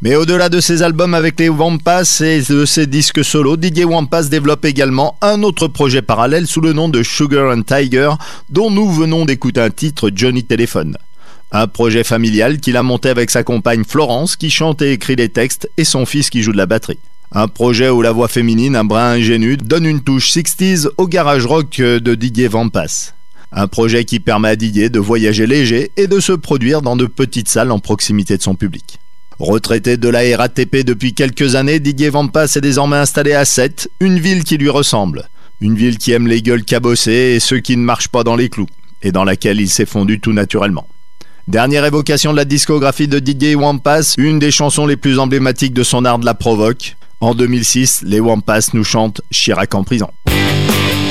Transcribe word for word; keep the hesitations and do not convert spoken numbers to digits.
Mais au-delà de ses albums avec les Wampas et de ses disques solo, Didier Wampas développe également un autre projet parallèle sous le nom de Sugar and Tiger, dont nous venons d'écouter un titre, Johnny Téléphone. Un projet familial qu'il a monté avec sa compagne Florence qui chante et écrit les textes et son fils qui joue de la batterie. Un projet où la voix féminine, un brin ingénu, donne une touche soixante au garage rock de Didier Wampas. Un projet qui permet à Didier de voyager léger et de se produire dans de petites salles en proximité de son public. Retraité de la R A T P depuis quelques années, Didier Wampas est désormais installé à Sète, une ville qui lui ressemble. Une ville qui aime les gueules cabossées et ceux qui ne marchent pas dans les clous, et dans laquelle il s'est fondu tout naturellement. Dernière évocation de la discographie de Didier Wampas, une des chansons les plus emblématiques de son art de la provoque. En deux mille six, les Wampas nous chantent Chirac en prison.